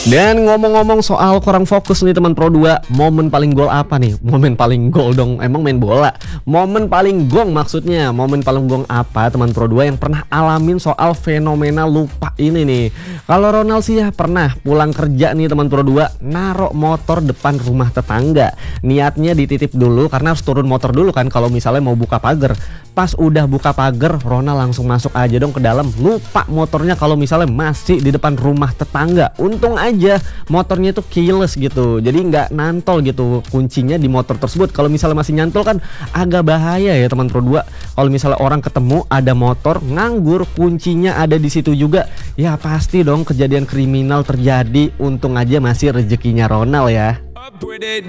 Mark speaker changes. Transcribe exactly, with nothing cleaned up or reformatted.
Speaker 1: Dan ngomong-ngomong soal kurang fokus nih teman Pro dua, momen paling gol apa nih? Momen paling gol dong, emang main bola. Momen paling gong maksudnya, momen paling gong apa teman Pro dua yang pernah alamin soal fenomena lupa ini nih? Kalau Ronald sih ya pernah pulang kerja nih teman Pro dua, narok motor depan rumah tetangga. Niatnya dititip dulu karena harus turun motor dulu kan kalau misalnya mau buka pagar. Pas udah buka pagar, Ronald langsung masuk aja dong ke dalam. Lupa motornya kalau misalnya masih di depan rumah tetangga. Untung aja motornya itu keyless gitu, jadi nggak nantol gitu kuncinya di motor tersebut. Kalau misalnya masih nyantol kan agak bahaya ya teman Pro dua. Kalau misalnya orang ketemu ada motor nganggur, kuncinya ada di situ juga, ya pasti dong kejadian kriminal terjadi. Untung aja masih rezekinya Ronald ya.